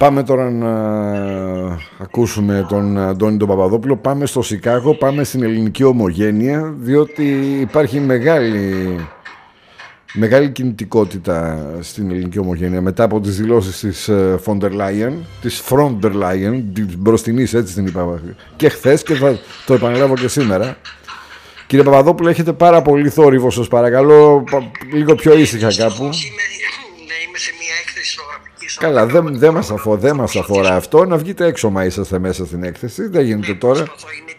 Πάμε τώρα να ακούσουμε τον Αντώνη τον Παπαδόπουλο. Πάμε στο Σικάγο, πάμε στην ελληνική ομογένεια, διότι υπάρχει μεγάλη κινητικότητα στην ελληνική ομογένεια μετά από τις δηλώσεις της Φόντερ Λάιεν, της Φρόντερ Λάιεν, της μπροστινής, έτσι την είπα και χθες, και θα το επαναλάβω και σήμερα. Κύριε Παπαδόπουλο, έχετε πάρα πολύ θόρυβο, σας παρακαλώ, λίγο πιο ήσυχα κάπου. Είμαι σε μια έκθεση ζωγραφικής. Καλά, δεν μας αφορά αυτό. Να βγείτε έξω μα είσαστε μέσα στην έκθεση. Δεν γίνεται τώρα. Προσπαθώ, είναι